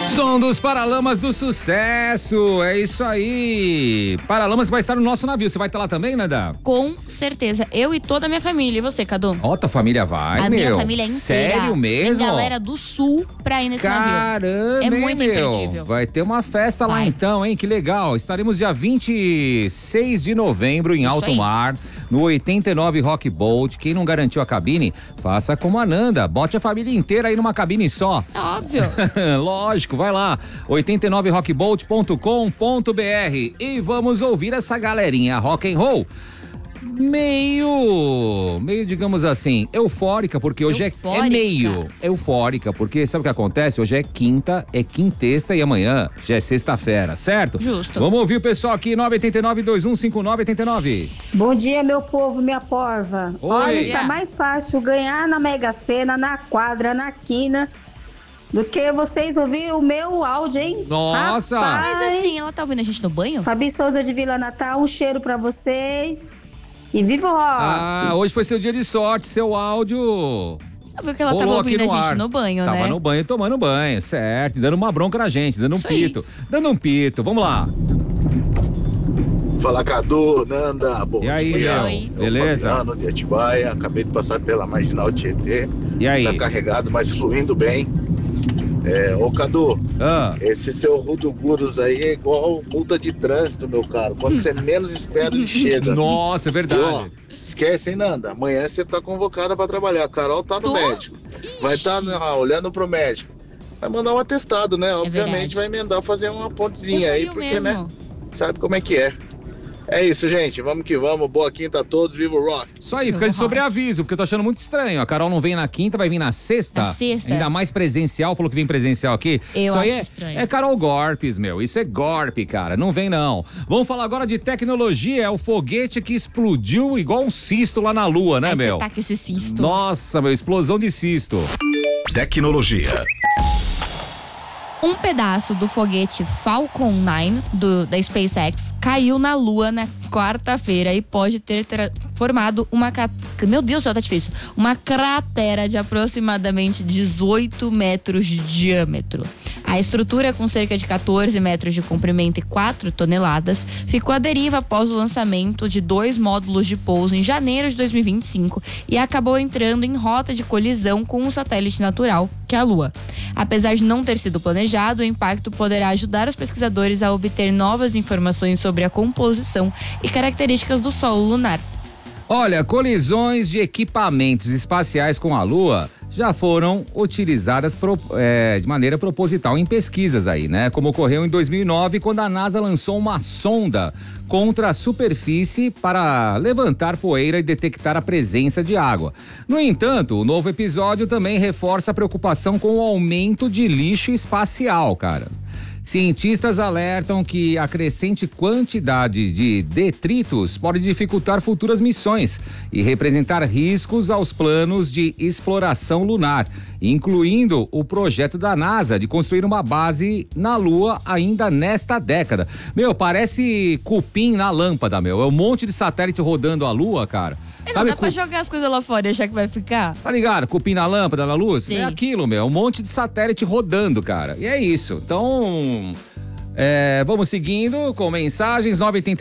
Som dos Paralamas do Sucesso, é isso aí. Paralamas vai estar no nosso navio, você vai estar lá também, Nanda? Com certeza, eu e toda a minha família. E você, Cadu? Ó, tua família vai, a meu? Minha família inteira. Sério mesmo? Tem galera do sul pra ir nesse navio. Caramba, é muito meu. imperdível. Vai ter uma festa lá então, hein? Que legal. Estaremos dia 26 de novembro em isso alto aí. mar, no 89 Rock Boat. Quem não garantiu a cabine, faça como a Nanda. Bote a família inteira aí numa cabine só. É óbvio. Lógico, vai lá, 89rockboat.com.br e vamos ouvir essa galerinha rock and roll meio, digamos assim, eufórica, porque hoje é meio eufórica, porque sabe o que acontece? Hoje é quinta, é quintesta e amanhã já é sexta-feira, certo? Justo. Vamos ouvir o pessoal aqui, 989-2159-89. Bom dia, meu povo, minha porva. Oi. Olha, está mais fácil ganhar na Mega Sena, na quadra, na quina, do que vocês ouvir o meu áudio, hein? Nossa! Rapaz, Mas assim, ela tá ouvindo a gente no banho? Fabi Souza de Vila Natal, um cheiro pra vocês. E viva o rock! Ah, hoje foi seu dia de sorte, seu áudio Porque ela tava ouvindo a gente no banho, né? Tava no banho, tomando banho, certo. E dando uma bronca na gente, dando um pito. Dando um pito, vamos lá. Fala, Cadu, Nanda, bom E aí, dia. meu? Beleza? Fabiano de Atibaia, acabei de passar pela Marginal Tietê. E aí? Tá carregado, mas fluindo bem. Ô, Cadu, esse seu Rudo Gurus aí é igual multa de trânsito, meu caro. Quando você menos espera, ele chega. Nossa, é verdade. Ó, esquece, hein, Nanda? Amanhã você tá convocada pra trabalhar. A Carol tá no médico. Vai estar olhando pro médico. Vai mandar um atestado, né? Obviamente vai emendar, fazer uma pontezinha aí, porque, né? Sabe como é que é. É isso, gente. Vamos que vamos. Boa quinta a todos. Viva o rock. Isso aí, fica de sobreaviso, porque eu tô achando muito estranho. A Carol não vem na quinta, vai vir na sexta. Na sexta. Ainda mais presencial, falou que vem presencial aqui. Eu Isso aí acho estranho. é Carol Gorpes, meu. Isso é golpe, cara. Não vem, não. Vamos falar agora de tecnologia. É o foguete que explodiu igual um cisto lá na Lua, né, meu? Tá com esse cisto. Nossa, meu, explosão de cisto. Tecnologia. Um pedaço do foguete Falcon 9 da SpaceX caiu na Lua na quarta-feira e pode ter formado uma... Meu Deus do céu, tá difícil. Uma cratera de aproximadamente 18 metros de diâmetro. A estrutura, com cerca de 14 metros de comprimento e 4 toneladas, ficou à deriva após o lançamento de 2 módulos de pouso em janeiro de 2025 e acabou entrando em rota de colisão com um satélite natural, que é a Lua. Apesar de não ter sido planejado, o impacto poderá ajudar os pesquisadores a obter novas informações sobre a composição e características do solo lunar. Olha, colisões de equipamentos espaciais com a Lua já foram utilizadas de maneira proposital em pesquisas aí, né? Como ocorreu em 2009, quando a NASA lançou uma sonda contra a superfície para levantar poeira e detectar a presença de água. No entanto, o novo episódio também reforça a preocupação com o aumento de lixo espacial, cara. Cientistas alertam que a crescente quantidade de detritos pode dificultar futuras missões e representar riscos aos planos de exploração lunar, incluindo o projeto da NASA de construir uma base na Lua ainda nesta década. Meu, parece cupim na lâmpada, meu. É um monte de satélite rodando a Lua, cara. Não dá pra jogar as coisas lá fora e achar que vai ficar? Tá ligado? Cupim na lâmpada, na luz? Sim. É aquilo, meu. Um monte de satélite rodando, cara. E é isso. Então, vamos seguindo com mensagens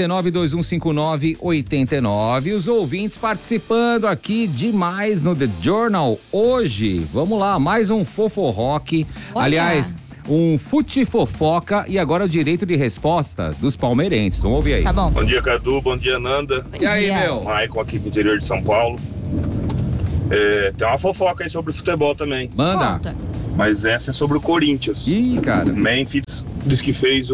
989-2159-89. Os ouvintes participando aqui demais no The Journal hoje. Vamos lá, mais um Foforock. Aliás, um Fute-Fofoca e agora o direito de resposta dos palmeirenses. Vamos ouvir aí. Tá bom. Bom dia, Cadu. Bom dia, Nanda. E aí, meu? Maicon aqui do interior de São Paulo. Tem uma fofoca aí sobre futebol também. Manda. Conta. Mas essa é sobre o Corinthians. Ih, cara. O Memphis diz que fez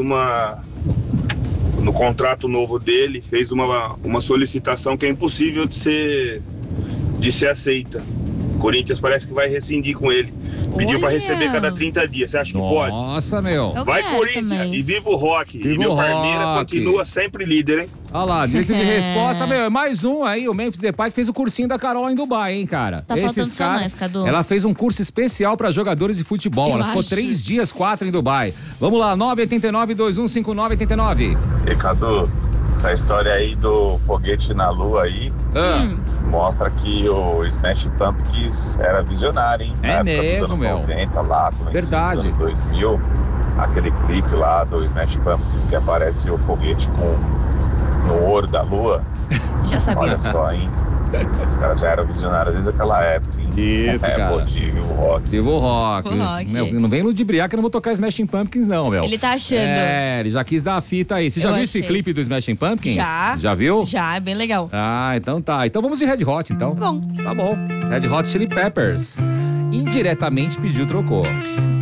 no contrato novo dele, fez uma solicitação que é impossível de ser aceita. O Corinthians parece que vai rescindir com ele. Pediu pra receber cada 30 dias. Você acha que pode? Nossa, meu. Vai, Corinthians! também. E viva o rock! Viva E meu o Parmeira rock. continua sempre líder, hein? Olha lá, direito de resposta, meu, é mais um aí, o Memphis Depay que fez o cursinho da Carol em Dubai, hein, cara. Tá faltando só nós, Cadu. Ela fez um curso especial pra jogadores de futebol, ela ficou 3 dias, 4 em Dubai. Vamos lá, 989-2159-89. E Cadu, essa história aí do foguete na Lua aí mostra que o Smash Pumpkins era visionário, hein? É Na época mesmo, dos anos meu. 90 lá, começo Verdade. dos anos 2000. aquele clipe lá do Smash Pumpkins que aparece o foguete no ouro da lua. Já sabia. Olha só, hein? Os caras já eram visionários desde aquela época, hein? Isso, cara. Bom dia, viu, Rock? Viva o rock. O rock. Não vem ludibriar que eu não vou tocar Smashing Pumpkins, não, meu. Ele tá achando. Ele já quis dar a fita aí. Você já viu esse clipe do Smashing Pumpkins? Já. Já viu? Já, é bem legal. Ah, então tá. Então vamos de Red Hot, então. Bom. Tá bom. Red Hot Chili Peppers. Indiretamente pediu, trocou.